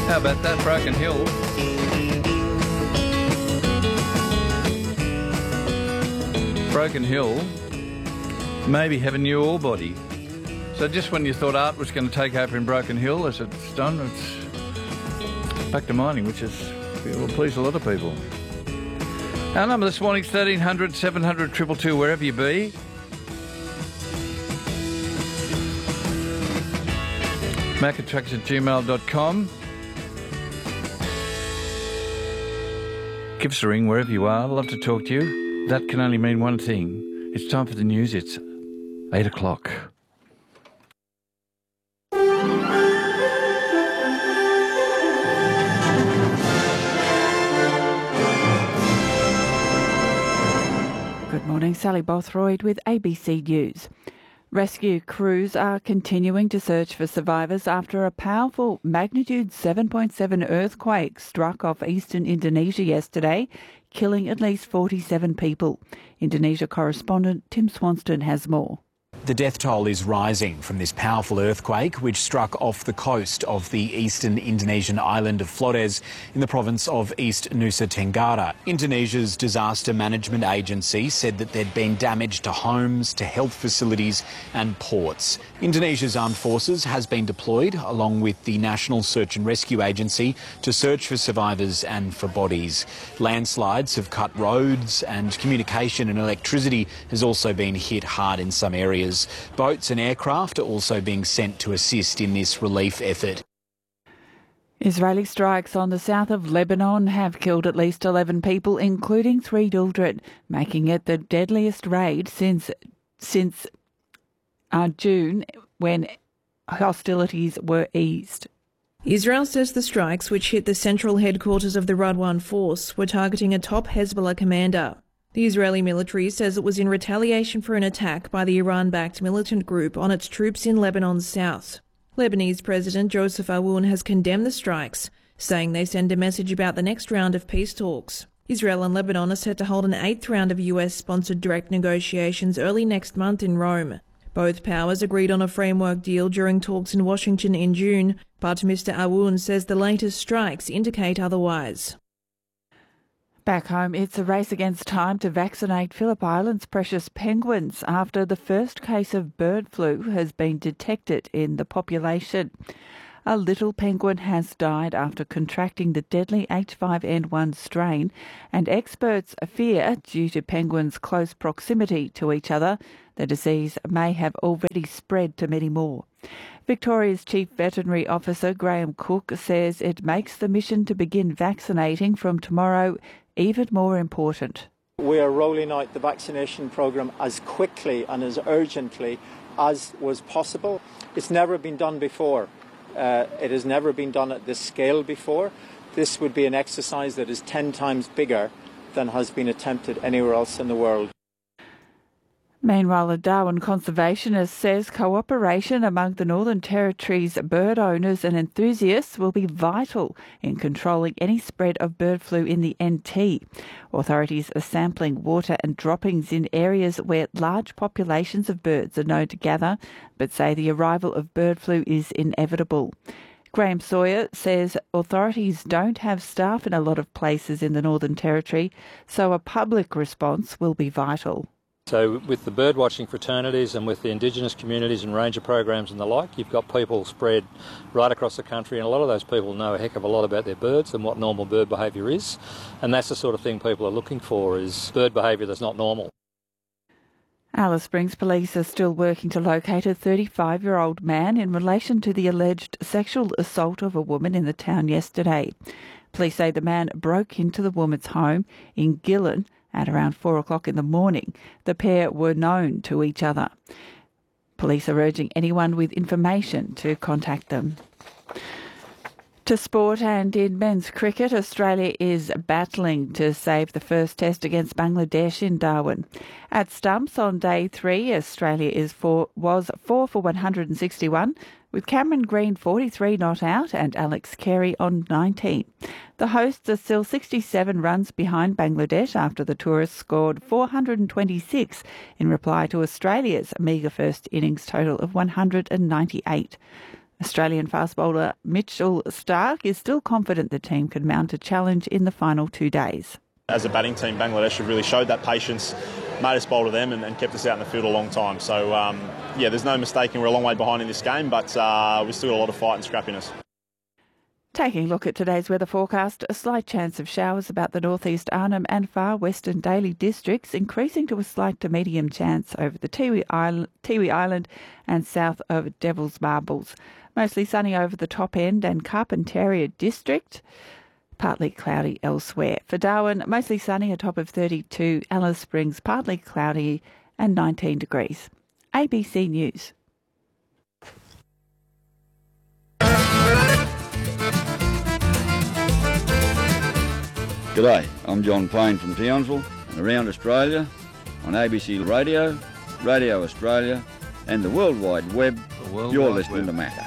How about that, Broken Hill? Broken Hill maybe have a new ore body. So just when you thought art was going to take over in Broken Hill, as it's done, it's back to mining, which will please a lot of people. Our number this morning is 1300 700 222, wherever you be. macattracks@gmail.com. Give us a ring wherever you are. I'd love to talk to you. That can only mean one thing. It's time for the news. It's 8 o'clock. Good morning, Sally Bothroyd with ABC News. Rescue crews are continuing to search for survivors after a powerful magnitude 7.7 earthquake struck off eastern Indonesia yesterday, killing at least 47 people. Indonesia correspondent Tim Swanston has more. The death toll is rising from this powerful earthquake which struck off the coast of the eastern Indonesian island of Flores in the province of East Nusa Tenggara. Indonesia's disaster management agency said that there'd been damage to homes, to health facilities and ports. Indonesia's armed forces has been deployed along with the National Search and Rescue Agency to search for survivors and for bodies. Landslides have cut roads and communication and electricity has also been hit hard in some areas. Boats and aircraft are also being sent to assist in this relief effort. Israeli strikes on the south of Lebanon have killed at least 11 people, including 3 children, making it the deadliest raid since June, when hostilities were eased. Israel says the strikes, which hit the central headquarters of the Radwan force, were targeting a top Hezbollah commander. The Israeli military says it was in retaliation for an attack by the Iran-backed militant group on its troops in Lebanon's south. Lebanese President Joseph Aoun has condemned the strikes, saying they send a message about the next round of peace talks. Israel and Lebanon are set to hold an 8th round of US-sponsored direct negotiations early next month in Rome. Both powers agreed on a framework deal during talks in Washington in June, but Mr. Aoun says the latest strikes indicate otherwise. Back home, it's a race against time to vaccinate Phillip Island's precious penguins after the first case of bird flu has been detected in the population. A little penguin has died after contracting the deadly H5N1 strain, and experts fear, due to penguins' close proximity to each other, the disease may have already spread to many more. Victoria's Chief Veterinary Officer Graham Cook says it makes the mission to begin vaccinating from tomorrow even more important. We are rolling out the vaccination programme as quickly and as urgently as was possible. It's never been done before. It has never been done at this scale before. This would be an exercise that is 10 times bigger than has been attempted anywhere else in the world. Meanwhile, a Darwin conservationist says cooperation among the Northern Territory's bird owners and enthusiasts will be vital in controlling any spread of bird flu in the NT. Authorities are sampling water and droppings in areas where large populations of birds are known to gather, but say the arrival of bird flu is inevitable. Graham Sawyer says authorities don't have staff in a lot of places in the Northern Territory, so a public response will be vital. So with the birdwatching fraternities and with the Indigenous communities and ranger programs and the like, you've got people spread right across the country, and a lot of those people know a heck of a lot about their birds and what normal bird behaviour is. And that's the sort of thing people are looking for, is bird behaviour that's not normal. Alice Springs police are still working to locate a 35-year-old man in relation to the alleged sexual assault of a woman in the town yesterday. Police say the man broke into the woman's home in Gillen at around 4 o'clock in the morning. The pair were known to each other. Police are urging anyone with information to contact them. To sport, and in men's cricket, Australia is battling to save the first test against Bangladesh in Darwin. At stumps on day 3, Australia was 4 for 161, with Cameron Green 43 not out and Alex Carey on 19. The hosts are still 67 runs behind Bangladesh after the tourists scored 426 in reply to Australia's meagre first innings total of 198. Australian fast bowler Mitchell Starc is still confident the team could mount a challenge in the final 2 days. As a batting team, Bangladesh have really showed that patience, made us bowl to them and kept us out in the field a long time. So, there's no mistaking we're a long way behind in this game, but we've still got a lot of fight and scrappiness. Taking a look at today's weather forecast, a slight chance of showers about the northeast Arnhem and far western Daly districts, increasing to a slight to medium chance over the Tiwi Island and south over Devil's Marbles. Mostly sunny over the top end and Carpentaria district. Partly cloudy elsewhere. For Darwin, mostly sunny, a top of 32. Alice Springs, partly cloudy and 19 degrees. ABC News. G'day, I'm John Payne from Townsville and around Australia on ABC Radio, Radio Australia and the World Wide Web. You're listening to Macca.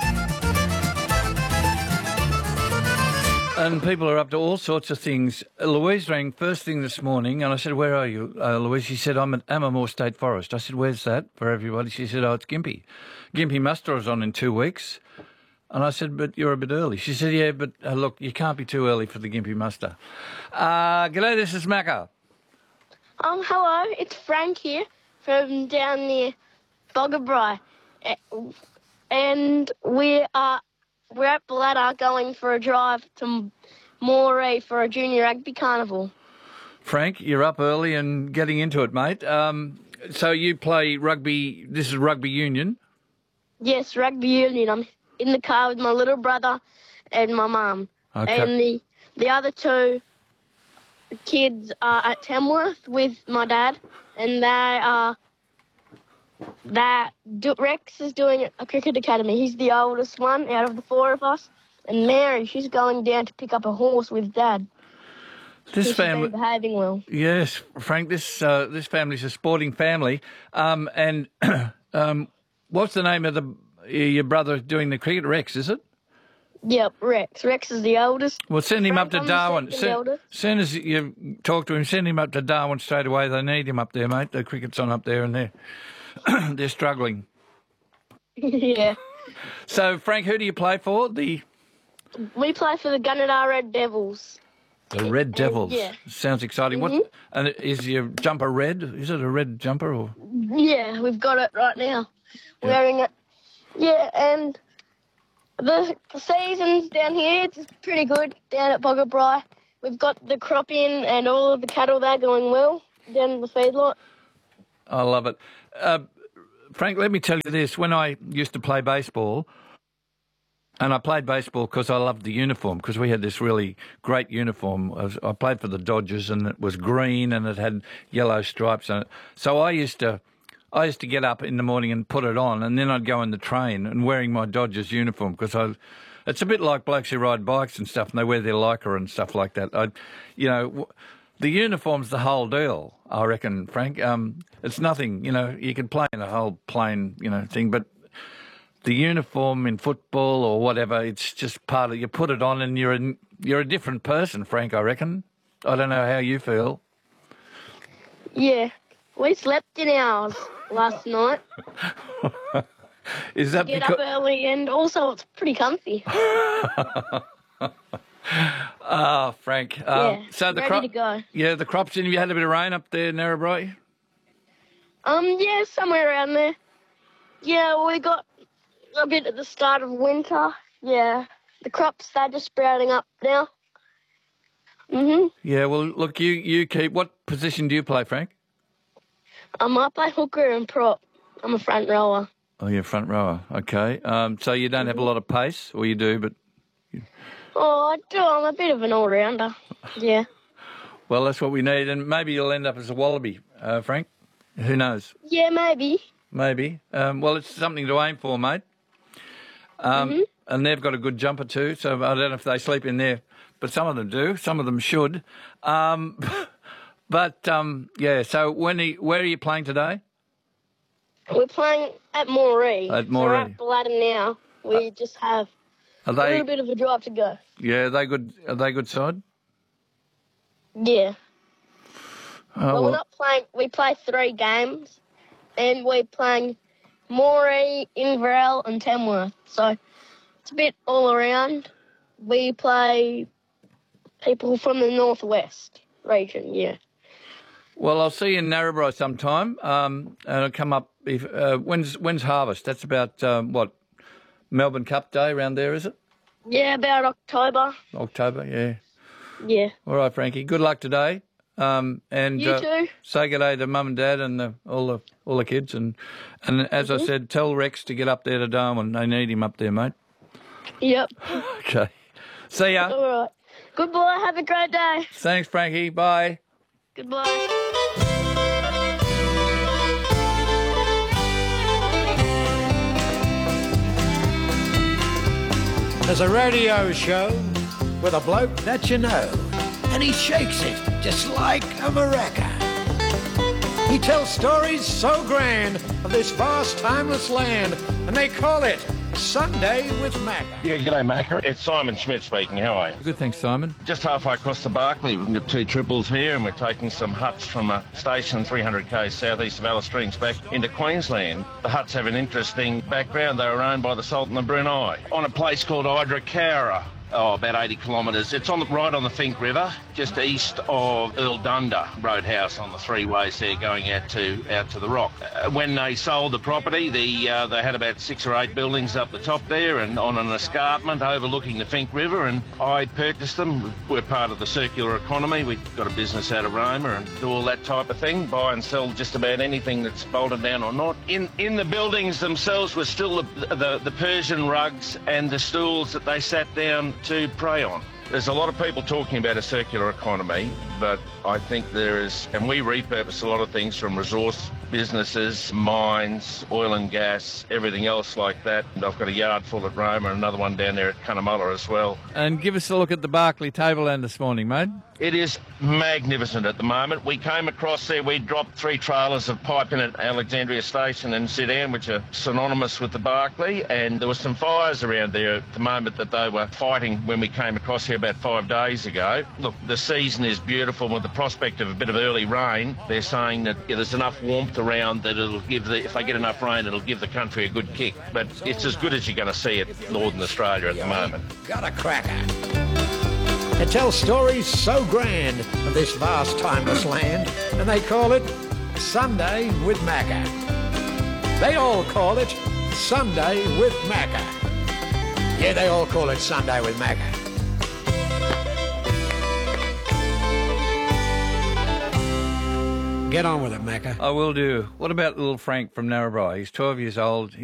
And people are up to all sorts of things. Louise rang first thing this morning and I said, where are you, Louise? She said, I'm at Ammermoor State Forest. I said, where's that for everybody? She said, oh, it's Gympie. Gympie Muster is on in 2 weeks. And I said, but you're a bit early. She said, yeah, but look, you can't be too early for the Gympie Muster. G'day, this is Macca. Hello, it's Frank here from down near Boggabri. And we're at Bladder going for a drive to Moree for a junior rugby carnival. Frank, you're up early and getting into it, mate. So you play rugby, this is rugby union? Yes, rugby union. I'm in the car with my little brother and my mum. Okay. And the other two kids are at Tamworth with my dad, and Rex is doing a cricket academy. He's the oldest one out of the four of us. And Mary, she's going down to pick up a horse with Dad. This family behaving well. Yes, Frank. This family's a sporting family. And what's the name of your brother doing the cricket? Rex, is it? Yep, Rex. Rex is the oldest. Well, send him up to Darwin. Soon as you talk to him, send him up to Darwin straight away. They need him up there, mate. The cricket's on up there, and they're struggling. Yeah. So, Frank, who do you play for? We play for the Gunnedah Red Devils. The Red Devils. Yeah. Sounds exciting. Mm-hmm. And is your jumper red? Is it a red jumper or? Yeah, we've got it right now. Yeah. Wearing it. Yeah, and the seasons down here, it's pretty good down at Boggabri. We've got the crop in and all of the cattle there going well down in the feedlot. I love it. Frank, let me tell you this. When I used to play baseball, and I played baseball because I loved the uniform, because we had this really great uniform. I played for the Dodgers, and it was green and it had yellow stripes on it. So I used to get up in the morning and put it on, and then I'd go in the train and wearing my Dodgers uniform, because it's a bit like blokes who ride bikes and stuff, and they wear their lycra and stuff like that. The uniform's the whole deal, I reckon, Frank. It's nothing, you can play in a whole plain, thing, but the uniform in football or whatever, it's just part of, you put it on and you're a different person, Frank, I reckon. I don't know how you feel. Yeah, we slept in ours last night. Is that Get up early, and also it's pretty comfy. Frank. Yeah, so ready to go. Yeah, the crops in. You had a bit of rain up there, Narrabri? Yeah, somewhere around there. Yeah, we got a bit at the start of winter. Yeah, the crops, they're just sprouting up now. Mhm. Yeah, well, look, you keep. What position do you play, Frank? I play hooker and prop. I'm a front rower. Oh, you're a front rower. Okay. So you don't have a lot of pace, or you do, but. Oh, I do. I'm a bit of an all-rounder. Yeah. Well, that's what we need, and maybe you'll end up as a wallaby, Frank. Who knows? Yeah, maybe. Maybe. Well, it's something to aim for, mate. And they've got a good jumper too, so I don't know if they sleep in there, but some of them do. Some of them should. But yeah. So where are you playing today? We're playing at Moree. At Moree. We're at Bladder now. We just have a little bit of a drive to go. Yeah, are they good? Are they good side? Yeah. Oh, well, we're not playing. We play 3 games, and we're playing Moree, Inverell, and Tamworth. So It's a bit all around. We play people from the northwest region, yeah. Well, I'll see you in Narrabri sometime, and I'll come up. When's harvest? That's about, Melbourne Cup Day around there, is it? Yeah, about October. October, yeah. Yeah. All right, Frankie. Good luck today. And You too. say good day to Mum and Dad and all the kids. And as I said, tell Rex to get up there to Darwin. They need him up there, mate. Yep. Okay. See ya. All right. Goodbye. Have a great day. Thanks, Frankie. Bye. Goodbye. There's a radio show with a bloke that you know, and he shakes it just like a maraca. He tells stories so grand of this vast, timeless land, and they call it Sunday with Macca. Yeah, g'day, Macca. It's Simon Schmidt speaking. How are you? Good, thanks, Simon. Just halfway across the Barkly, we've got 2 triples here, and we're taking some huts from a station 300 k's southeast of Alice Springs back into Queensland. The huts have an interesting background. They were owned by the Sultan of Brunei on a place called Idrikara. About 80 kilometres. It's right on the Finke River, just east of Earl Dunda Roadhouse on the 3 ways there going out to the Rock. When they sold the property, they had about 6 or 8 buildings up the top there and on an escarpment overlooking the Finke River, and I purchased them. We're part of the circular economy. We've got a business out of Roma and do all that type of thing, buy and sell just about anything that's bolted down or not. In the buildings themselves were still the Persian rugs and the stools that they sat down to prey on. There's a lot of people talking about a circular economy, but I think there is, and we repurpose a lot of things from resource businesses, mines, oil and gas, everything else like that. And I've got a yard full at Roma and another one down there at Cunnamulla as well. And give us a look at the Barkly Tableland this morning, mate. It is magnificent at the moment. We came across there, we dropped 3 trailers of pipe in at Alexandria Station and Sedan, which are synonymous with the Barkly, and there were some fires around there at the moment that they were fighting when we came across here about 5 days ago. Look, the season is beautiful with the prospect of a bit of early rain. They're saying that there's enough warmth around that it'll give if they get enough rain, it'll give the country a good kick. But it's as good as you're going to see it Northern Australia at the moment. Got a cracker. It tells stories so grand of this vast, timeless land, and they call it Sunday with Macca. They all call it Sunday with Macca. Yeah, they all call it Sunday with Macca. Get on with it, Macca. I will do. What about little Frank from Narrabri? He's 12 years old.